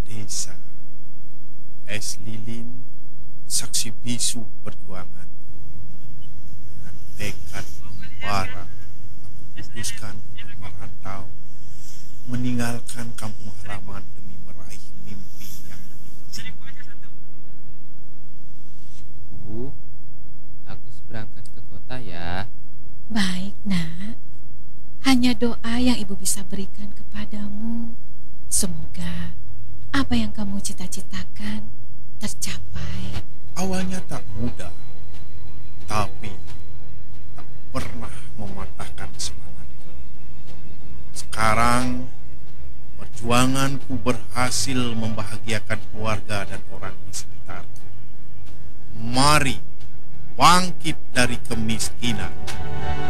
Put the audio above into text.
desa, es lilin, saksi bisu perjuangan. Dengan tekad membara, aku putuskan untuk merantau, meninggalkan kampung halaman demi meraih mimpi yang lebih tinggi. Bu, Agus berangkat ke kota ya. Baik, nak. Hanya doa yang ibu bisa berikan kepadamu. Semoga apa yang kamu cita-citakan tercapai. Awalnya tak mudah, tapi tak pernah mematahkan semangatku. Sekarang, perjuanganku berhasil membahagiakan keluarga dan orang di sekitarku. Mari bangkit dari kemiskinan.